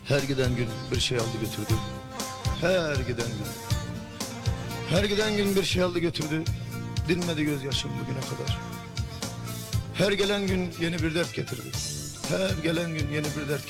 Her giden gün bir şey aldı götürdü. Her giden gün. Her giden gün bir şey aldı götürdü. Dinmedi gözyaşım bugüne kadar. Her gelen gün yeni bir dert getirdi. Her gelen gün yeni bir dert